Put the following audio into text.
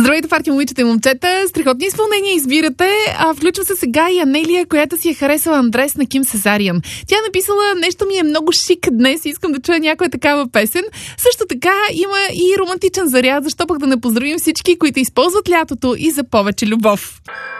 Здравейте, парти, момичета и момчета. Страхотни изпълнения избирате. Включва се сега и Анелия, която си е харесала Андрес на Ким Сезариан. Тя е написала: нещо ми е много шик днес, искам да чуя някоя такава песен. Също така има и романтичен заряд, защо пък да не поздравим всички, които използват лятото и за повече любов.